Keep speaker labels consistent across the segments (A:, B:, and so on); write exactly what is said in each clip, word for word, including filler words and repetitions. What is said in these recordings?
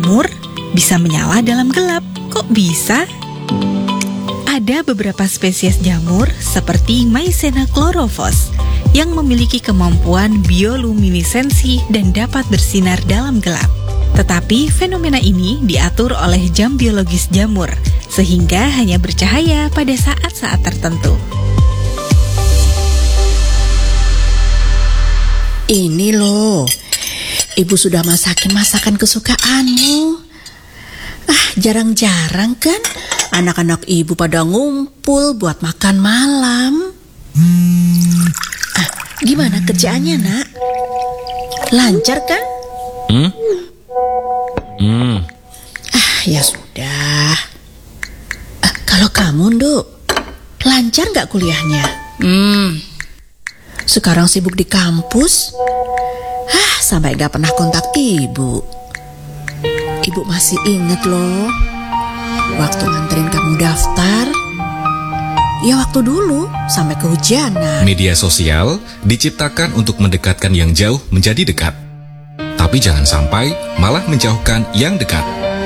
A: jamur bisa menyala dalam gelap. Kok bisa? Ada beberapa spesies jamur seperti Mycena chlorophyllus yang memiliki kemampuan bioluminesensi dan dapat bersinar dalam gelap. Tetapi fenomena ini diatur oleh jam biologis jamur, sehingga hanya bercahaya pada saat-saat tertentu.
B: Ini loh, Ibu sudah masakin masakan kesukaanmu. Ah, jarang-jarang kan anak-anak Ibu pada ngumpul buat makan malam. Hmm. Ah, gimana kerjaannya, Nak? Lancar kan?
C: Hmm? Hmm.
B: Ah, ya sudah. Ah, kalau kamu, Nduk, lancar nggak kuliahnya?
D: Hmm.
B: Sekarang sibuk di kampus. Hah, sampai gak pernah kontak ibu. Ibu masih inget loh, waktu nganterin kamu daftar. Ya waktu dulu, sampai kehujanan.
C: Media sosial diciptakan untuk mendekatkan yang jauh menjadi dekat. Tapi jangan sampai malah menjauhkan yang dekat.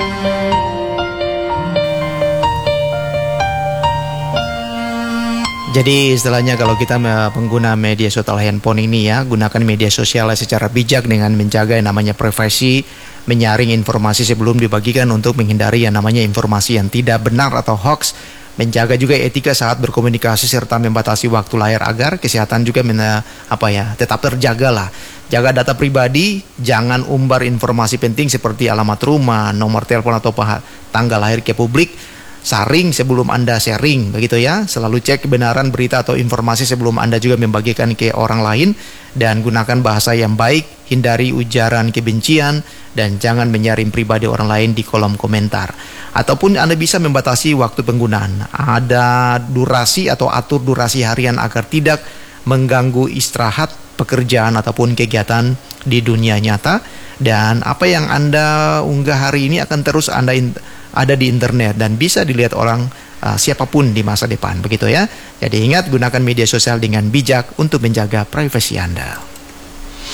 E: Jadi istilahnya kalau kita pengguna media sosial handphone ini ya, gunakan media sosial secara bijak dengan menjaga yang namanya privasi, menyaring informasi sebelum dibagikan untuk menghindari yang namanya informasi yang tidak benar atau hoax, menjaga juga etika saat berkomunikasi serta membatasi waktu layar agar kesehatan juga mena, apa ya, tetap terjaga lah. Jaga data pribadi, jangan umbar informasi penting seperti alamat rumah, nomor telepon atau tanggal lahir ke publik. Saring sebelum Anda sharing, begitu ya. Selalu cek kebenaran berita atau informasi sebelum Anda juga membagikan ke orang lain. Dan gunakan bahasa yang baik, hindari ujaran kebencian, dan jangan menyaring pribadi orang lain di kolom komentar. Ataupun Anda bisa membatasi waktu penggunaan. Ada durasi atau atur durasi harian agar tidak mengganggu istirahat, pekerjaan ataupun kegiatan di dunia nyata. Dan apa yang Anda unggah hari ini akan terus Anda in- ada di internet dan bisa dilihat orang uh, siapapun di masa depan, begitu ya. Jadi ingat, gunakan media sosial dengan bijak untuk menjaga privasi Anda.